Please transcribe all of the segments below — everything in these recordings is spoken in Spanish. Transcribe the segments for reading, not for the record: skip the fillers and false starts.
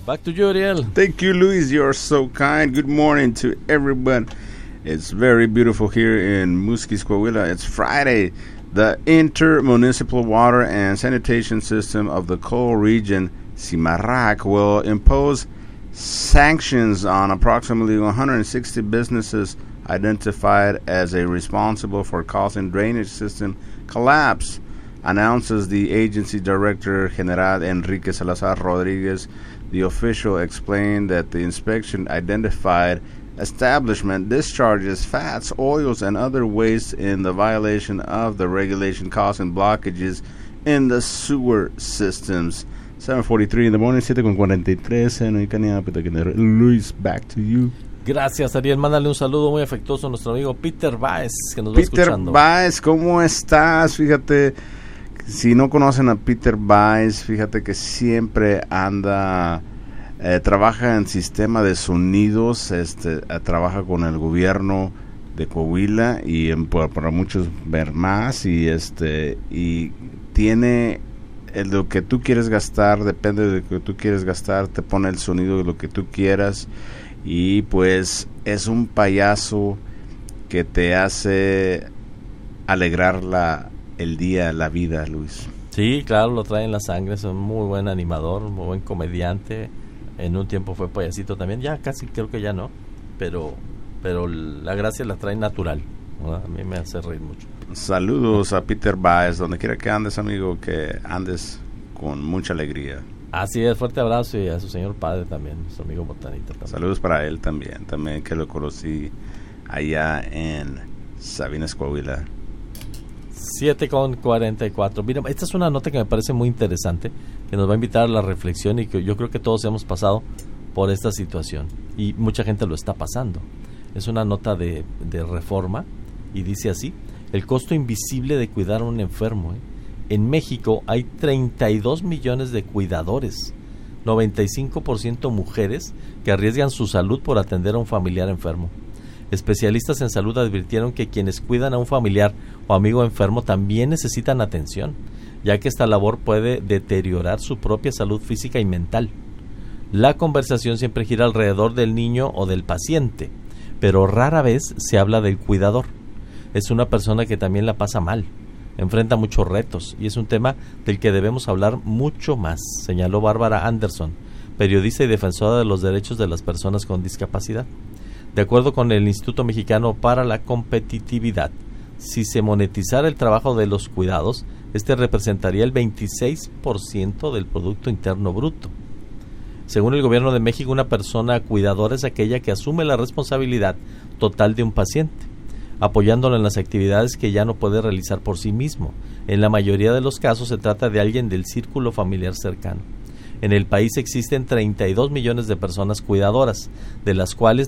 Back to you, Ariel. Thank you, Luis. You're so kind. Good morning to everyone. It's very beautiful here in Musquis, Coahuila. It's Friday. The Intermunicipal Water and Sanitation System of the Coal Region, CIMARAC, will impose sanctions on approximately 160 businesses identified as responsible for causing drainage system collapse, announces the agency director general Enrique Salazar Rodriguez. The official explained that the inspection identified establishment discharges fats, oils, and other waste in the violation of the regulation, causing blockages in the sewer systems. 7:43 in the morning, 7:43. Luis, back to you. Gracias, Ariel. Mándale un saludo muy afectuoso a nuestro amigo Peter Baez, que nos va escuchando. Peter Baez, ¿cómo estás? Fíjate, si no conocen a Peter Baez, fíjate que siempre anda, trabaja en sistema de sonidos, trabaja con el gobierno de Coahuila y para muchos ver más, y tiene lo que tú quieres gastar, depende de lo que tú quieres gastar, te pone el sonido de lo que tú quieras. Y pues es un payaso que te hace alegrar el día, la vida, Luis. Sí, claro, lo trae en la sangre, es un muy buen animador, muy buen comediante. En un tiempo fue payasito también, ya casi creo que ya no, pero la gracia la trae natural, ¿no? A mí me hace reír mucho. Saludos a Peter Baez, donde quiera que andes, amigo, que andes con mucha alegría. Así es, fuerte abrazo, y a su señor padre también, su amigo Botanita también. Saludos para él también que lo conocí allá en Sabinas, Coahuila. 7:44. Mira, esta es una nota que me parece muy interesante, que nos va a invitar a la reflexión, y que yo creo que todos hemos pasado por esta situación, y mucha gente lo está pasando. Es una nota de Reforma, y dice así: el costo invisible de cuidar a un enfermo, En México hay 32 millones de cuidadores, 95% mujeres, que arriesgan su salud por atender a un familiar enfermo. Especialistas en salud advirtieron que quienes cuidan a un familiar o amigo enfermo también necesitan atención, ya que esta labor puede deteriorar su propia salud física y mental. La conversación siempre gira alrededor del niño o del paciente, pero rara vez se habla del cuidador. Es una persona que también la pasa mal, enfrenta muchos retos, y es un tema del que debemos hablar mucho más, señaló Bárbara Anderson, periodista y defensora de los derechos de las personas con discapacidad. De acuerdo con el Instituto Mexicano para la Competitividad, si se monetizara el trabajo de los cuidados, este representaría el 26% del Producto Interno Bruto. Según el Gobierno de México, una persona cuidadora es aquella que asume la responsabilidad total de un paciente, apoyándolo en las actividades que ya no puede realizar por sí mismo. En la mayoría de los casos se trata de alguien del círculo familiar cercano. En el país existen 32 millones de personas cuidadoras, de las cuales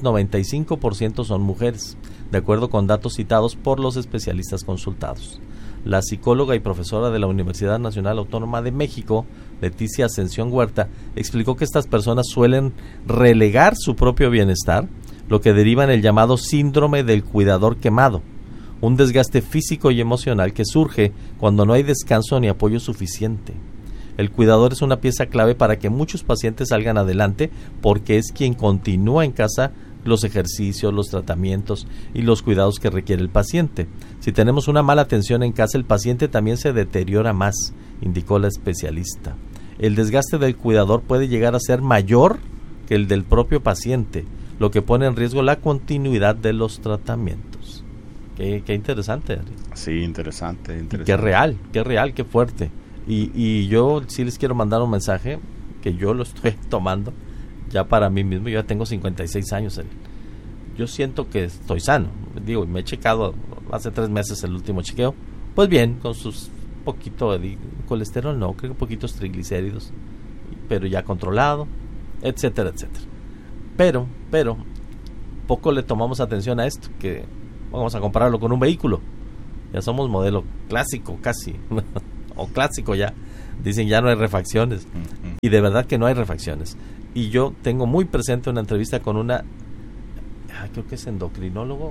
95% son mujeres, de acuerdo con datos citados por los especialistas consultados. La psicóloga y profesora de la Universidad Nacional Autónoma de México, Leticia Ascensión Huerta, explicó que estas personas suelen relegar su propio bienestar, lo que deriva en el llamado síndrome del cuidador quemado, un desgaste físico y emocional que surge cuando no hay descanso ni apoyo suficiente. El cuidador es una pieza clave para que muchos pacientes salgan adelante, porque es quien continúa en casa los ejercicios, los tratamientos y los cuidados que requiere el paciente. Si tenemos una mala atención en casa, el paciente también se deteriora más, indicó la especialista. El desgaste del cuidador puede llegar a ser mayor que el del propio paciente, lo que pone en riesgo la continuidad de los tratamientos. Qué interesante, Ari. Sí, interesante. Qué real, qué fuerte. Y yo sí les quiero mandar un mensaje, que yo lo estoy tomando ya para mí mismo. Yo ya tengo 56 años, Ari. Yo siento que estoy sano. Digo, me he checado hace 3 meses el último chequeo. Pues bien, con sus poquito de colesterol, no, creo que poquitos triglicéridos, pero ya controlado, etcétera, etcétera. Pero poco le tomamos atención a esto, que vamos a compararlo con un vehículo. Ya somos modelo clásico casi, o clásico ya. Dicen ya no hay refacciones. Y de verdad que no hay refacciones. Y yo tengo muy presente una entrevista con una, creo que es endocrinólogo.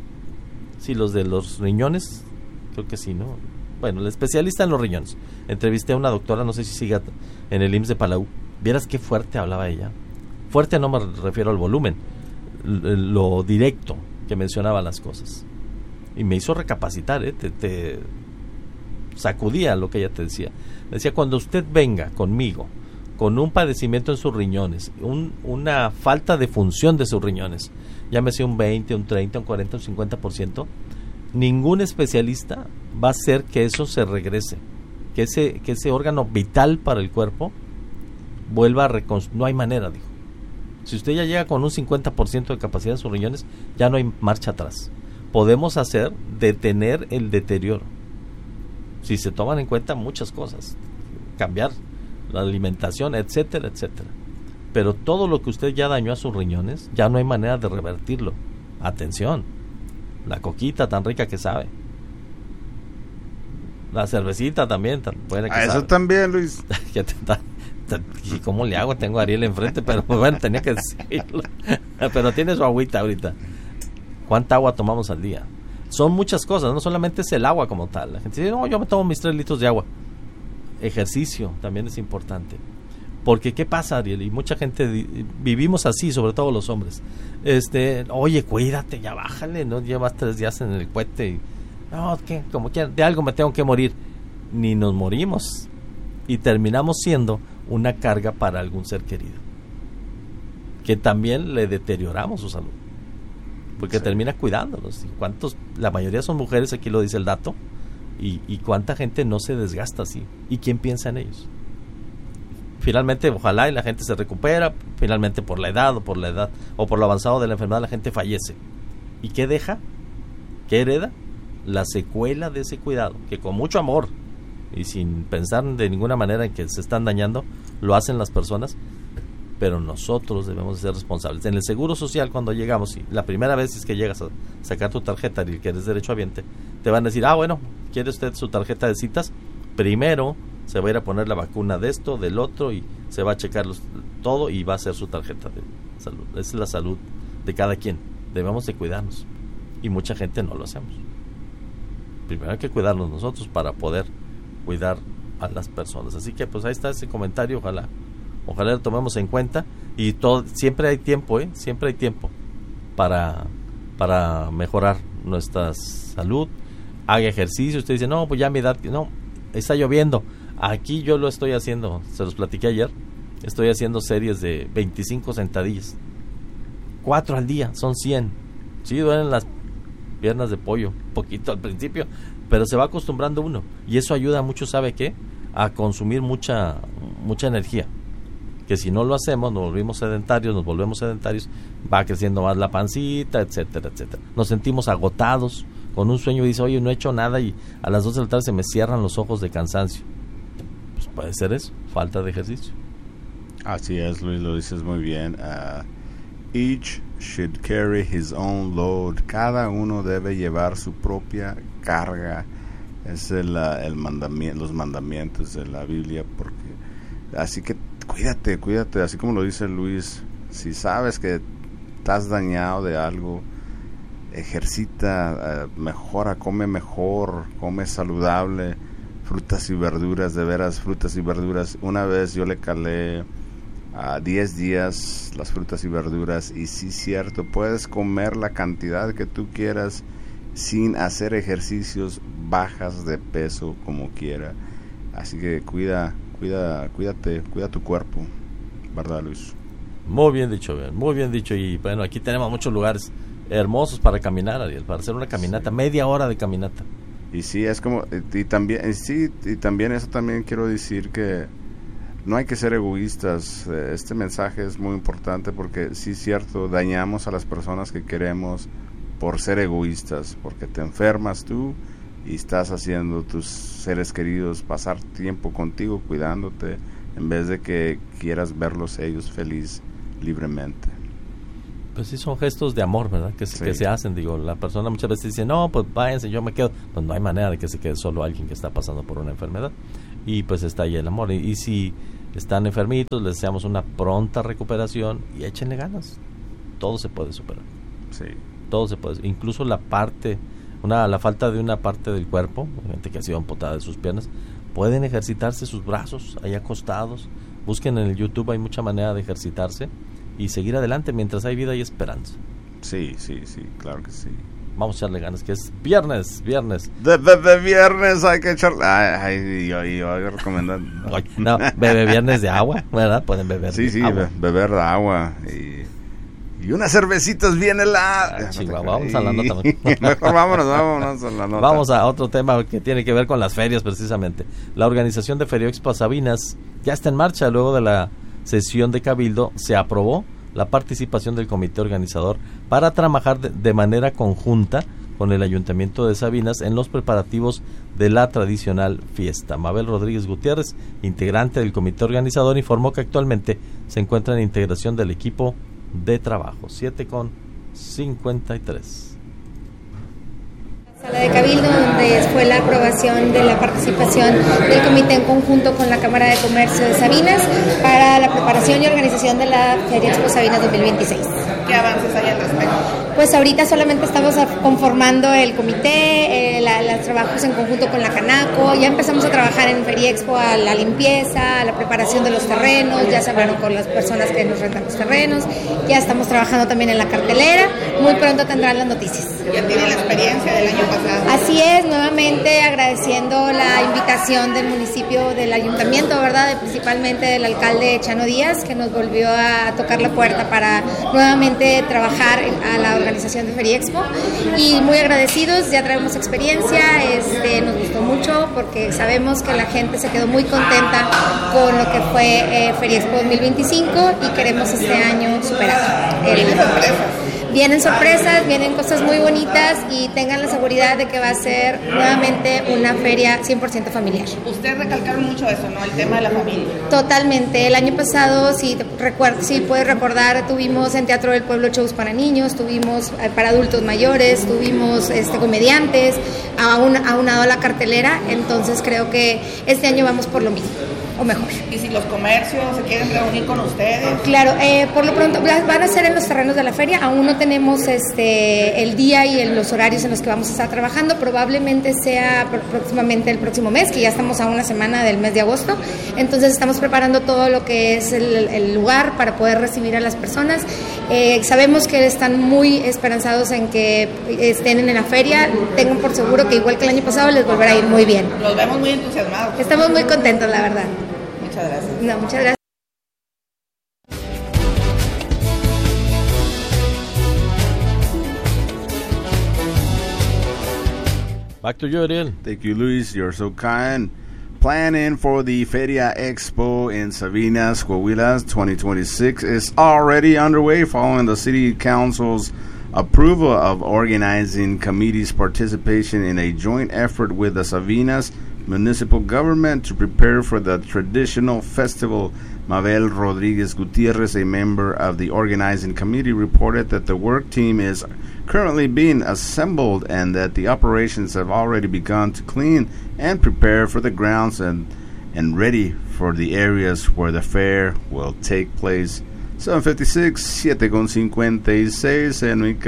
Sí, los de los riñones, creo que sí, ¿no? Bueno, el especialista en los riñones. Entrevisté a una doctora, no sé si siga en el IMSS de Palau, Vieras qué fuerte hablaba ella. Fuerte no me refiero al volumen, lo directo que mencionaba las cosas. Y me hizo recapacitar, te sacudía lo que ella te decía. Decía, cuando usted venga conmigo con un padecimiento en sus riñones, una falta de función de sus riñones, llámese un 20, un 30, un 40, un 50%, ningún especialista va a hacer que eso se regrese, que ese órgano vital para el cuerpo vuelva a reconstruir. No hay manera, dijo. Si usted ya llega con un 50% de capacidad en sus riñones, ya no hay marcha atrás. Podemos detener el deterioro. Si se toman en cuenta muchas cosas, cambiar la alimentación, etcétera, etcétera. Pero todo lo que usted ya dañó a sus riñones, ya no hay manera de revertirlo. Atención, la coquita tan rica que sabe. La cervecita también tan buena que sabe. Eso también, Luis. ¿Y cómo le hago? Tengo a Ariel enfrente, pero bueno, tenía que decirlo. Pero tiene su agüita ahorita. ¿Cuánta agua tomamos al día? Son muchas cosas, no solamente es el agua como tal. La gente dice, no, yo me tomo mis 3 litros de agua. Ejercicio también es importante. Porque, ¿qué pasa, Ariel? Y mucha gente vivimos así, sobre todo los hombres. Oye, cuídate, ya bájale, no llevas 3 días en el cohete. Y, no, ¿qué? Como que de algo me tengo que morir. Ni nos morimos. Y terminamos siendo una carga para algún ser querido, que también le deterioramos su salud, porque termina cuidándolos. La mayoría son mujeres, aquí lo dice el dato, y cuánta gente no se desgasta así, y quién piensa en ellos. Finalmente, ojalá y la gente se recupera, finalmente por la edad o por lo avanzado de la enfermedad la gente fallece. ¿Y qué deja? ¿Qué hereda? La secuela de ese cuidado, que con mucho amor y sin pensar de ninguna manera en que se están dañando, lo hacen las personas, pero nosotros debemos ser responsables. En el Seguro Social, cuando llegamos, y la primera vez es que llegas a sacar tu tarjeta y que eres derechohabiente, te van a decir, bueno, ¿quiere usted su tarjeta de citas? Primero se va a ir a poner la vacuna de esto, del otro, y se va a checar todo y va a ser su tarjeta de salud. Esa es la salud de cada quien. Debemos de cuidarnos, y mucha gente no lo hacemos. Primero hay que cuidarnos nosotros para poder cuidar a las personas. Así que pues ahí está ese comentario, ojalá lo tomemos en cuenta, y siempre hay tiempo, siempre hay tiempo para mejorar nuestra salud. Haga ejercicio. Usted dice, no, pues ya mi edad, no, está lloviendo. Aquí yo lo estoy haciendo, se los platiqué ayer, estoy haciendo series de 25 sentadillas, 4 al día, son 100. Sí, duelen las piernas de pollo, un poquito al principio, pero se va acostumbrando uno, y eso ayuda mucho, ¿sabe qué? A consumir mucha energía, que si no lo hacemos nos volvemos sedentarios, va creciendo más la pancita, etcétera, etcétera. Nos sentimos agotados, con un sueño, y dice, oye, no he hecho nada, y a las 2 de la tarde se me cierran los ojos de cansancio. Pues puede ser eso, falta de ejercicio. Así es, Luis, lo dices muy bien. Each should carry his own load. Cada uno debe llevar su propia carga. Es el mandamiento, los mandamientos de la Biblia. Así que cuídate, así como lo dice Luis. Si sabes que estás dañado de algo, ejercita, mejora, come mejor, come saludable, frutas y verduras, de veras, frutas y verduras. Una vez yo le calé 10 días las frutas y verduras, y sí, cierto, puedes comer la cantidad que tú quieras sin hacer ejercicios, bajas de peso como quiera. Así que cuídate, cuida tu cuerpo, ¿verdad, Luis? Muy bien dicho, y bueno, aquí tenemos muchos lugares hermosos para caminar, Ariel, para hacer una caminata, media hora de caminata. Y sí, es como, y también eso también quiero decir que no hay que ser egoístas. Este mensaje es muy importante, porque sí es cierto, dañamos a las personas que queremos por ser egoístas, porque te enfermas tú y estás haciendo tus seres queridos pasar tiempo contigo, cuidándote, en vez de que quieras verlos ellos feliz libremente. Pues sí, son gestos de amor, ¿verdad? Que se hacen. Digo, la persona muchas veces dice, no, pues váyanse, yo me quedo. Pues no hay manera de que se quede solo alguien que está pasando por una enfermedad. Y pues está ahí el amor. Y si están enfermitos, les deseamos una pronta recuperación, y échenle ganas. Todo se puede superar. Sí. Todo se puede. Incluso la falta de una parte del cuerpo, gente que ha sido amputada de sus piernas, pueden ejercitarse sus brazos ahí acostados, busquen en el YouTube, hay mucha manera de ejercitarse y seguir adelante mientras hay vida y esperanza. Sí, claro que sí. Vamos a echarle ganas, que es viernes. De viernes hay que echarle... Ay, yo recomendando. No, bebe viernes de agua, ¿verdad? Pueden beber agua. Beber agua y unas cervecitas bien heladas. Vamos a la nota. Mejor vámonos a la nota. Vamos a otro tema que tiene que ver con las ferias precisamente. La organización de Feriexpo Sabinas ya está en marcha. Luego de la sesión de Cabildo se aprobó la participación del comité organizador para trabajar de manera conjunta con el Ayuntamiento de Sabinas en los preparativos de la tradicional fiesta. Mabel Rodríguez Gutiérrez, integrante del comité organizador, informó que actualmente se encuentra en integración del equipo de trabajo. 7:53. Sala de Cabildo, donde fue la aprobación de la participación del comité en conjunto con la Cámara de Comercio de Sabinas para la preparación y organización de la Feriexpo Sabinas 2026. ¿Qué avances hay al respecto? Pues ahorita solamente estamos conformando el comité, los trabajos en conjunto con la Canaco. Ya empezamos a trabajar en Feriexpo a la limpieza, a la preparación de los terrenos, ya se hablaron con las personas que nos rentan los terrenos, ya estamos trabajando también en la cartelera, muy pronto tendrán las noticias. ¿Ya tiene la experiencia del año pasado? Así es, nuevamente agradeciendo la invitación del municipio, del ayuntamiento, ¿verdad? Y principalmente del alcalde Chano Díaz, que nos volvió a tocar la puerta para nuevamente trabajar a la organización de Feriexpo, y muy agradecidos, ya traemos experiencia, nos gustó mucho porque sabemos que la gente se quedó muy contenta con lo que fue Feriexpo 2025 y queremos este año superar. Vienen sorpresas, vienen cosas muy bonitas y tengan la seguridad de que va a ser nuevamente una feria 100% familiar. Ustedes recalcaron mucho eso, ¿no? El tema de la familia. Totalmente. El año pasado, si puedes recordar, tuvimos en Teatro del Pueblo shows para niños, tuvimos para adultos mayores, tuvimos comediantes, aunado a la cartelera, entonces creo que este año vamos por lo mismo. O mejor. ¿Y si los comercios se quieren reunir con ustedes? Claro, por lo pronto van a ser en los terrenos de la feria. Aún no tenemos el día y los horarios en los que vamos a estar trabajando. Probablemente sea próximamente el próximo mes, que ya estamos a una semana del mes de agosto. Entonces estamos preparando todo lo que es el lugar para poder recibir a las personas. Sabemos que están muy esperanzados en que estén en la feria. Tengan por seguro que igual que el año pasado les volverá a ir muy bien. Los vemos muy entusiasmados. Estamos muy contentos, la verdad. Muchas gracias. No, muchas gracias. Back to you, Ariel. Thank you, Luis. You're so kind. Planning for the Feria Expo in Sabinas, Coahuila 2026 is already underway following the City Council's approval of organizing committees' participation in a joint effort with the Sabinas municipal government to prepare for the traditional festival. Mabel Rodríguez Gutiérrez, a member of the organizing committee, reported that the work team is currently being assembled and that the operations have already begun to clean and prepare for the grounds and ready for the areas where the fair will take place. 7:56, 7:56,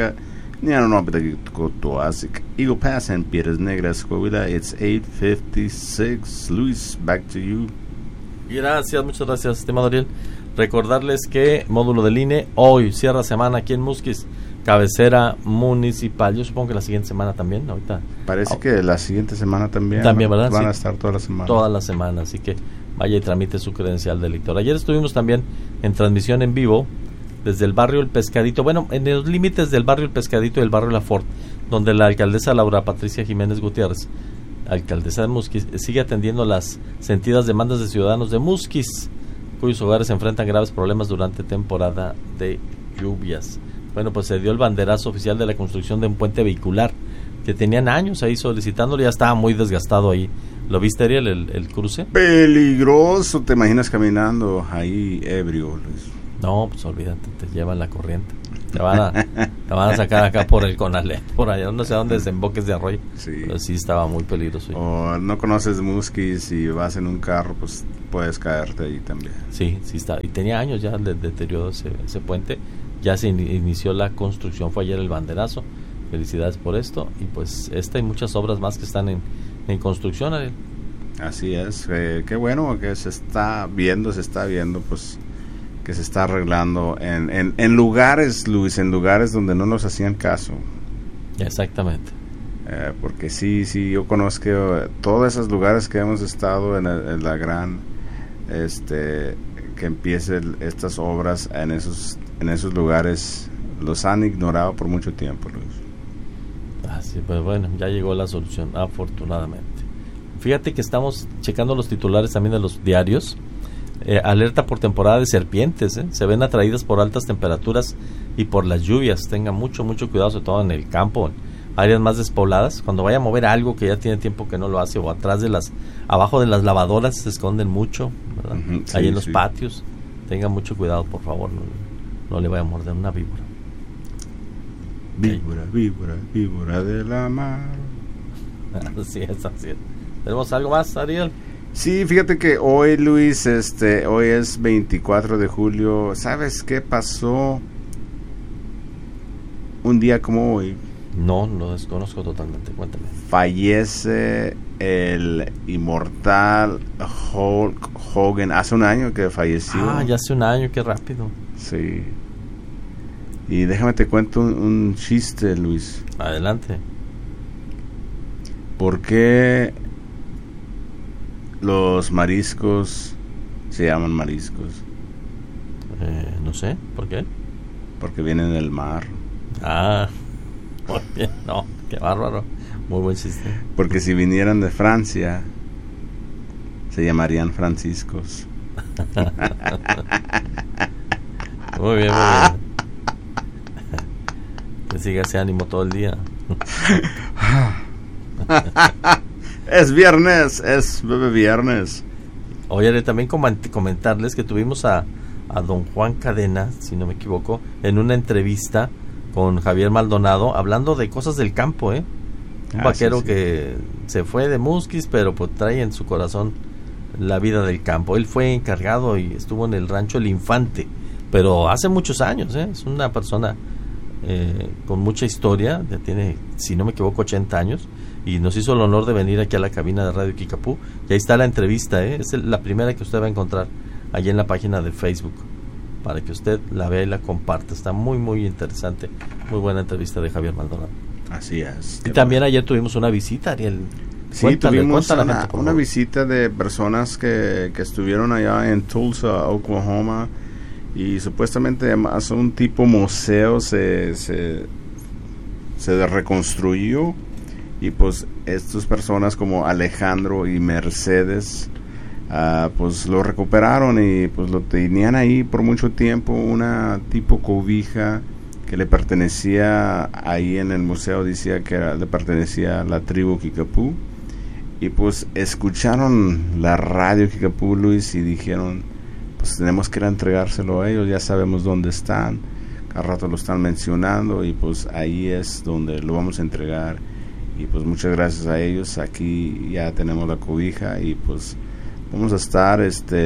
Eagle Pass and Piedras Negras, Coahuila. It's 8:56. Luis, back to you. Gracias, muchas gracias, estimado Ariel. Recordarles que módulo del INE hoy cierra semana aquí en Musquis, cabecera municipal. Yo supongo que la siguiente semana también, ahorita. Parece que la siguiente semana también. También, ¿verdad? Van sí, a estar toda la semana. Toda la semana, así que vaya y tramite su credencial de elector. Ayer estuvimos también en transmisión en vivo desde el barrio El Pescadito, bueno, en los límites del barrio El Pescadito y el barrio La Fort, donde la alcaldesa Laura Patricia Jiménez Gutiérrez, alcaldesa de Musquis, sigue atendiendo las sentidas demandas de ciudadanos de Musquis, cuyos hogares enfrentan graves problemas durante temporada de lluvias. Bueno, pues se dio el banderazo oficial de la construcción de un puente vehicular que tenían años ahí solicitándolo, ya estaba muy desgastado ahí. ¿Lo viste, Ariel, el cruce? Peligroso, ¿te imaginas caminando ahí ebrio, Luis? No, pues olvídate, te llevan la corriente. Te van a sacar acá por el Conalé, por allá, no sé dónde desemboques de arroyo. Sí. Pero sí estaba muy peligroso. O no conoces Musquis y vas en un carro, pues puedes caerte ahí también. Sí, sí está. Y tenía años ya de deterioro ese puente. Ya se inició la construcción, fue ayer el banderazo. Felicidades por esto. Y pues esta y muchas obras más que están en construcción, Ariel. Así es, qué bueno que se está viendo, pues que se está arreglando en lugares, Luis, en lugares donde no nos hacían caso. Exactamente. Porque sí, yo conozco todos esos lugares que hemos estado en la gran, que empiecen estas obras en esos lugares, los han ignorado por mucho tiempo, Luis. Así, pues bueno, ya llegó la solución, afortunadamente. Fíjate que estamos checando los titulares también de los diarios. Alerta por temporada de serpientes, se ven atraídas por altas temperaturas y por las lluvias. Tengan mucho cuidado, sobre todo en el campo, en áreas más despobladas. Cuando vaya a mover algo que ya tiene tiempo que no lo hace, o abajo de las lavadoras se esconden mucho, ¿verdad? Sí, ahí en los patios. Tengan mucho cuidado, por favor, no le vaya a morder una víbora. Víbora de la mar. Así es. ¿Tenemos algo más, Ariel? Sí, fíjate que hoy, Luis, hoy es 24 de julio. ¿Sabes qué pasó un día como hoy? No, lo desconozco totalmente. Cuéntame. Fallece el inmortal Hulk Hogan. Hace un año que falleció. Ya hace un año, qué rápido. Sí. Y déjame te cuento un chiste, Luis. Adelante. ¿Por qué los mariscos se llaman mariscos? No sé, ¿por qué? Porque vienen del mar. Muy bien, no, qué bárbaro. Muy buen chiste. Porque si vinieran de Francia, se llamarían franciscos. Muy bien. Que siga ese ánimo todo el día. Es viernes, es bebé viernes. Oye, también comentarles que tuvimos a don Juan Cadena, si no me equivoco, en una entrevista con Javier Maldonado, hablando de cosas del campo, Un vaquero sí. que se fue de Musquis, pero pues trae en su corazón la vida del campo. Él fue encargado y estuvo en el rancho El Infante, pero hace muchos años, Es una persona con mucha historia, ya tiene, si no me equivoco, 80 años, y nos hizo el honor de venir aquí a la cabina de Radio Kickapoo, y ahí está la entrevista, es la primera que usted va a encontrar allí en la página de Facebook, para que usted la vea y la comparta. Está muy interesante, muy buena entrevista de Javier Maldonado. Así es. Y también ayer tuvimos una visita, Ariel. Sí, tuvimos una visita de personas que estuvieron allá en Tulsa, Oklahoma, y supuestamente además un tipo museo se reconstruyó, y pues estas personas como Alejandro y Mercedes pues lo recuperaron, y pues lo tenían ahí por mucho tiempo, una tipo cobija que le pertenecía ahí en el museo, decía que le pertenecía a la tribu Kickapoo, y pues escucharon la radio Kickapoo, Luis, y dijeron, pues tenemos que ir a entregárselo a ellos, ya sabemos dónde están, cada rato lo están mencionando, y pues ahí es donde lo vamos a entregar, y pues muchas gracias a ellos, aquí ya tenemos la cobija, y pues vamos a estar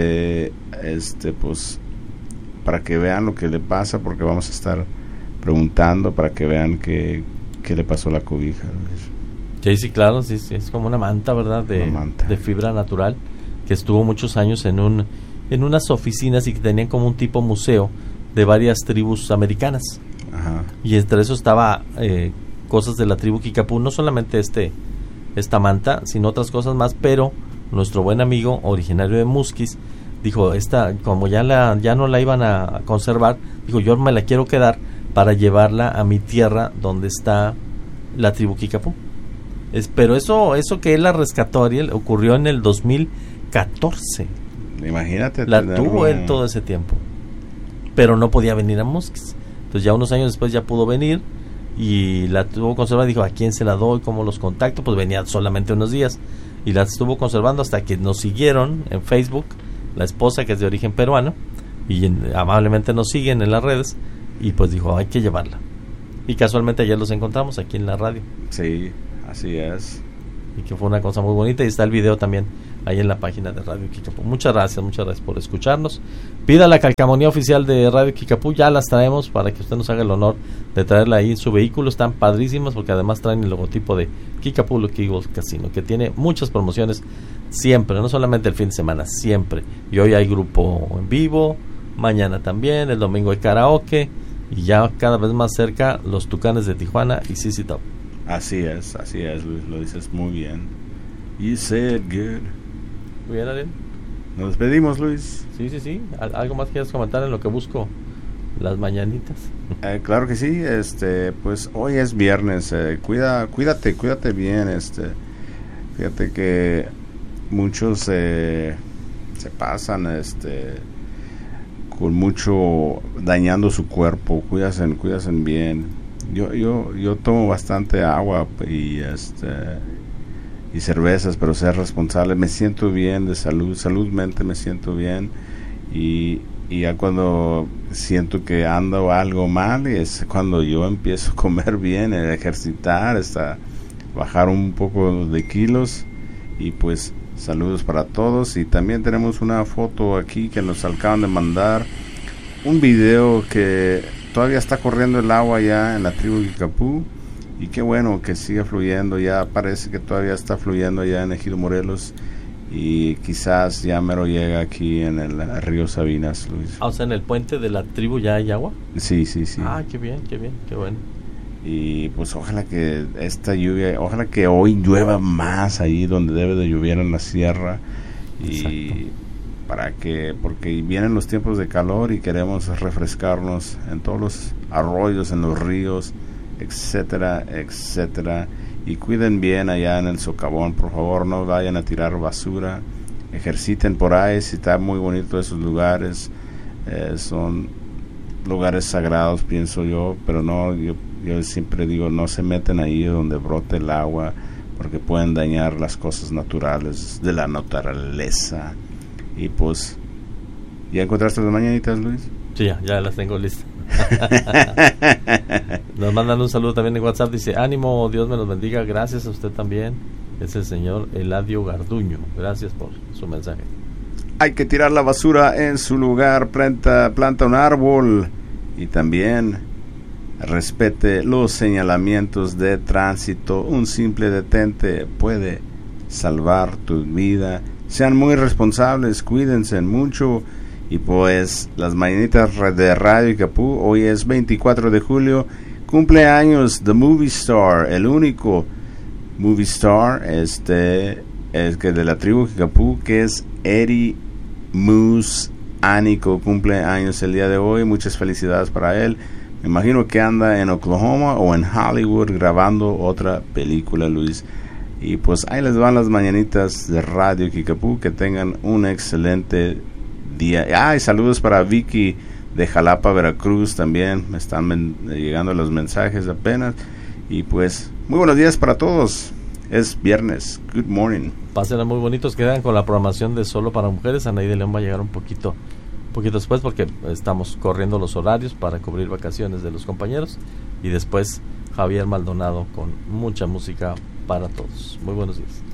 pues para que vean lo que le pasa, porque vamos a estar preguntando para que vean qué le pasó a la cobija. Sí, claro, sí, es como una manta, ¿verdad? De fibra natural, que estuvo muchos años en unas oficinas, y que tenían como un tipo museo de varias tribus americanas. Ajá. Y entre eso estaba cosas de la tribu Kickapoo, no solamente esta manta, sino otras cosas más, pero nuestro buen amigo originario de Musquis dijo, como ya no la iban a conservar, dijo, yo me la quiero quedar para llevarla a mi tierra donde está la tribu Kickapoo. Pero eso que él la rescató, Ariel, ocurrió en el 2014. Imagínate. La tuvo él todo ese tiempo, pero no podía venir a Musquis. Entonces ya unos años después ya pudo venir y la tuvo conservada. Dijo, ¿a quién se la doy? ¿Cómo los contacto? Pues venía solamente unos días y la estuvo conservando hasta que nos siguieron en Facebook, la esposa, que es de origen peruano, y amablemente nos siguen en las redes, y pues dijo, hay que llevarla. Y casualmente ayer los encontramos aquí en la radio. Sí, así es. Y que fue una cosa muy bonita, y está el video también ahí en la página de Radio Kickapoo. Muchas gracias por escucharnos. Pida la calcamonía oficial de Radio Kickapoo, ya las traemos para que usted nos haga el honor de traerla ahí en su vehículo. Están padrísimas porque además traen el logotipo de Kickapoo Lucky Eagles Casino, que tiene muchas promociones siempre, no solamente el fin de semana, siempre. Y hoy hay grupo en vivo, mañana también, el domingo hay karaoke, y ya cada vez más cerca los Tucanes de Tijuana y CC Top. Así es, Luis, lo dices muy bien. You said good. Muy bien, Ariel. Nos despedimos, Luis. Sí. ¿Algo más quieres comentar en lo que busco las mañanitas? Claro que sí, pues hoy es viernes, cuídate bien, fíjate que muchos se pasan, con mucho dañando su cuerpo, cuídense bien. Yo tomo bastante agua y cervezas, pero ser responsable, me siento bien de saludmente me siento bien, y ya cuando siento que ando algo mal, es cuando yo empiezo a comer bien, a ejercitar, hasta bajar un poco de kilos. Y pues saludos para todos. Y también tenemos una foto aquí que nos acaban de mandar, un video que todavía está corriendo el agua ya en la tribu Kickapoo, y qué bueno que sigue fluyendo. Ya parece que todavía está fluyendo allá en Ejido Morelos, y quizás ya mero llega aquí en el río Sabinas, Luis. O sea, en el puente de la tribu ya hay agua. Sí. Ah, qué bien, qué bueno. Y pues ojalá que esta lluvia, ojalá que hoy llueva más ahí donde debe de llover, en la sierra. Y porque vienen los tiempos de calor y queremos refrescarnos en todos los arroyos, en los ríos, etcétera. Y cuiden bien allá en el socavón, por favor, no vayan a tirar basura, ejerciten por ahí, si está muy bonito esos lugares, son lugares sagrados, pienso yo, pero no, yo siempre digo, no se meten ahí donde brote el agua, porque pueden dañar las cosas naturales de la naturaleza. Y pues, ¿ya encontraste las mañanitas, Luis? Sí, ya las tengo listas. Nos mandan un saludo también en WhatsApp, dice: ánimo, Dios me los bendiga, gracias a usted también. Es el señor Eladio Garduño, gracias por su mensaje. Hay que tirar la basura en su lugar, planta un árbol, y también respete los señalamientos de tránsito. Un simple detente puede salvar tu vida. Sean muy responsables, cuídense mucho. Y pues las mañanitas de Radio Kickapoo, hoy es 24 de julio, cumpleaños The Movie Star, el único movie star, es que de la tribu Kickapoo, que es Eddie Moose Ánico, cumpleaños el día de hoy. Muchas felicidades para él. Me imagino que anda en Oklahoma o en Hollywood grabando otra película, Luis. Y pues ahí les van las mañanitas de Radio Kickapoo. Que tengan un excelente día. Y saludos para Vicky de Jalapa, Veracruz también. Me están llegando los mensajes apenas. Y pues muy buenos días para todos. Es viernes. Good morning. Pásenla muy bonitos. Quedan con la programación de Solo para Mujeres. Anaí de León va a llegar un poquito después, porque estamos corriendo los horarios para cubrir vacaciones de los compañeros. Y después Javier Maldonado con mucha música para todos. Muy buenos días.